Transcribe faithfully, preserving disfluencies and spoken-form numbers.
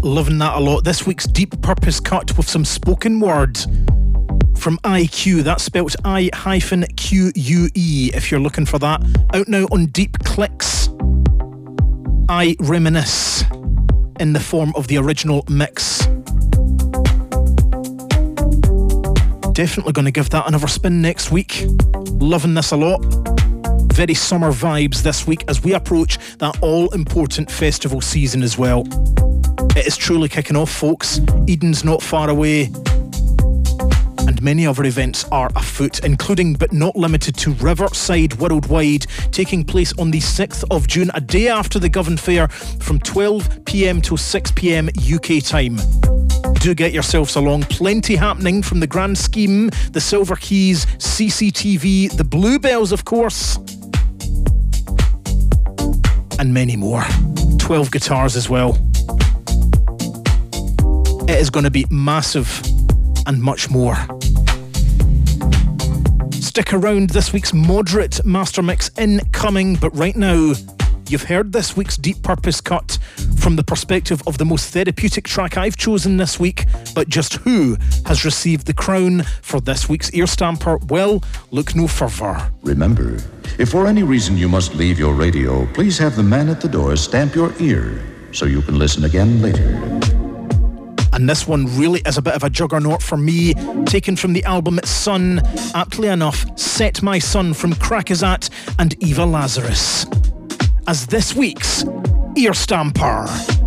Loving that a lot. This week's Deep Purpose cut with some spoken word from I Q. That's spelt I Q U E if you're looking for that. Out now on Deep Clicks. I Reminisce in the form of the original mix. Definitely going to give that another spin next week. Loving this a lot. Very summer vibes this week as we approach that all-important festival season as well. It is truly kicking off, folks. Eden's not far away. And many other events are afoot, including but not limited to Riverside Worldwide, taking place on the sixth of June, a day after the Govan Fair, from twelve p.m. to six p.m. U K time. Do get yourselves along. Plenty happening from the Grand Scheme, the Silver Keys, C C T V, the Bluebells, of course, and many more. twelve guitars as well. It is going to be massive and much more. Stick around, this week's moderate master mix incoming, but right now you've heard this week's Deep Purpose cut from the perspective of the most therapeutic track I've chosen this week. But just who has received the crown for this week's Ear Stamper? Well, look no further. Remember, if for any reason you must leave your radio, please have the man at the door stamp your ear so you can listen again later. And this one really is a bit of a juggernaut for me, taken from the album Sun, aptly enough, Set My Sun from Krakazat and Eva Lazarus, as this week's Ear Stamper.